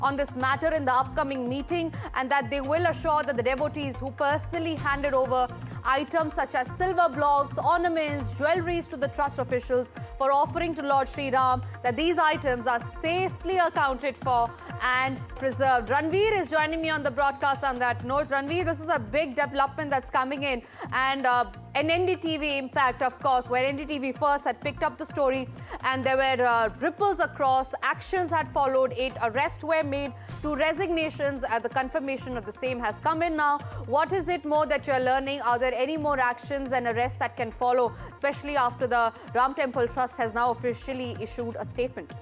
on this matter in the upcoming meeting, and that they will assure that the devotees who personally handed over items such as silver blocks, ornaments, jewelries to the trust officials for offering to Lord Sri Ram, that these items are safely accounted for and preserved. Ranveer is joining me on the broadcast on that note. Ranveer, this is a big development that's coming in, and an NDTV impact, of course, where NDTV first had picked up the story and there were ripples across, actions had followed, 8 arrests were made, 2 resignations, and the confirmation of the same has come in now. What is it more that you're learning? Are there any more actions and arrests that can follow, especially after the Ram Temple Trust has now officially issued a statement?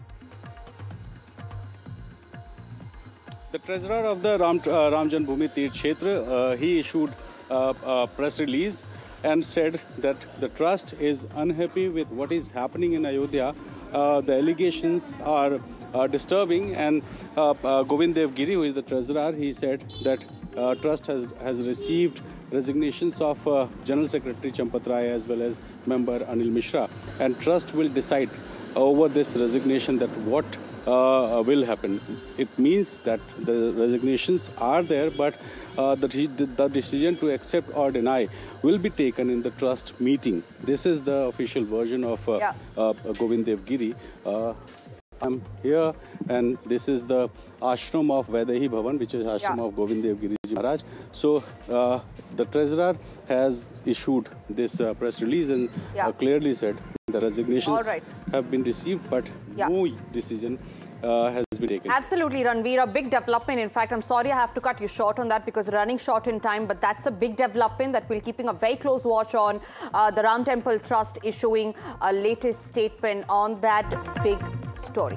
The treasurer of the Ram Janmabhoomi Tirth Kshetra, he issued a press release and said that the trust is unhappy with what is happening in Ayodhya. The allegations are disturbing, and Govind Devgiri, who is the treasurer, he said that trust has received resignations of General Secretary Champat Rai as well as member Anil Mishra, and trust will decide over this resignation that what will happen. It means that the resignations are there, but the decision to accept or deny will be taken in the trust meeting. This is the official version of Govind Devgiri. I'm here, and this is the ashram of Vaidehi Bhavan, which is ashram of Govind Devgiri Ji Maharaj. So the treasurer has issued this press release and clearly said the resignations have been received, but no decision has been taken. Absolutely, Ranveer, a big development. In fact, I'm sorry I have to cut you short on that because we're running short in time, but that's a big development that we're keeping a very close watch on. The Ram Temple Trust issuing a latest statement on that big story.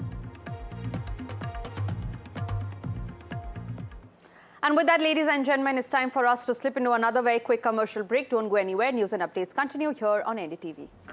And with that, ladies and gentlemen, it's time for us to slip into another very quick commercial break. Don't go anywhere. News and updates continue here on NDTV.